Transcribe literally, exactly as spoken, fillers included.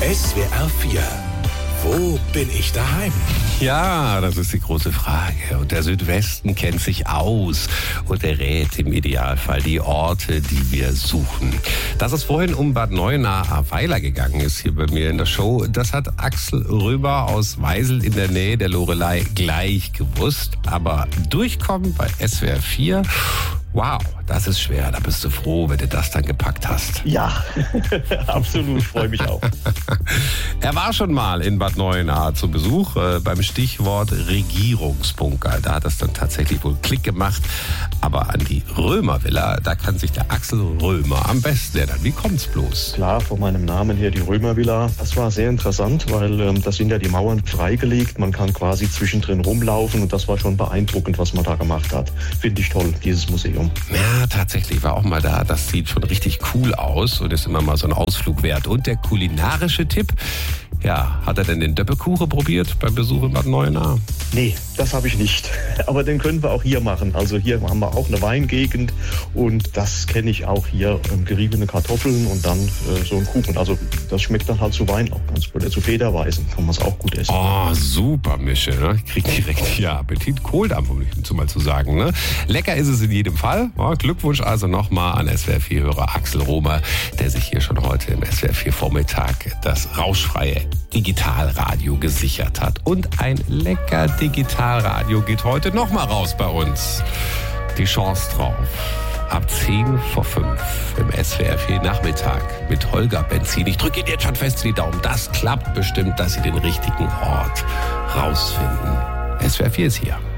S W R vier. Wo bin ich daheim? Ja, das ist die große Frage. Und der Südwesten kennt sich aus und er rät im Idealfall die Orte, die wir suchen. Dass es vorhin um Bad Neuenahr-Ahrweiler gegangen ist hier bei mir in der Show, das hat Axel Römer aus Weisel in der Nähe der Loreley gleich gewusst. Aber durchkommen bei S W R vier, wow, das ist schwer. Da bist du froh, wenn du das dann gepackt hast. Ja, absolut, freue mich auch. Er war schon mal in Bad Neuenahr zu Besuch äh, beim Stichwort Regierungsbunker. Da hat es dann tatsächlich wohl Klick gemacht. Aber an die Römervilla, da kann sich der Axel Römer am besten erinnern. Wie kommt's bloß? Klar, von meinem Namen her die Römervilla. Das war sehr interessant, weil ähm, da sind ja die Mauern freigelegt. Man kann quasi zwischendrin rumlaufen und das war schon beeindruckend, was man da gemacht hat. Finde ich toll, dieses Museum. Ja, tatsächlich, war auch mal da. Das sieht schon richtig cool aus und ist immer mal so ein Ausflug wert. Und der kulinarische Tipp? Ja, hat er denn den Döppekuchen probiert beim Besuch in Bad Neuenahr? Nee, das habe ich nicht. Aber den können wir auch hier machen. Also hier haben wir auch eine Weingegend und das kenne ich auch hier. Ähm, geriebene Kartoffeln und dann äh, so ein Kuchen. Also das schmeckt dann halt zu Wein auch ganz gut. Zu Federweisen kann man es auch gut essen. Oh, super Mische. Ne? Ich krieg direkt hier Appetit. Kohldampf, um nicht mal zu sagen. Ne? Lecker ist es in jedem Fall. Oh, Glückwunsch also nochmal an S W R vier-Hörer Axel Römer, der sich hier schon heute im S W R vier Vormittag das rauschfreie Digitalradio gesichert hat. Und ein lecker Digitalradio geht heute nochmal raus bei uns. Die Chance drauf. Ab zehn vor fünf im S W R vier Nachmittag mit Holger Benzin. Ich drücke Ihnen jetzt schon fest in die Daumen. Das klappt bestimmt, dass Sie den richtigen Ort rausfinden. S W R vier ist hier.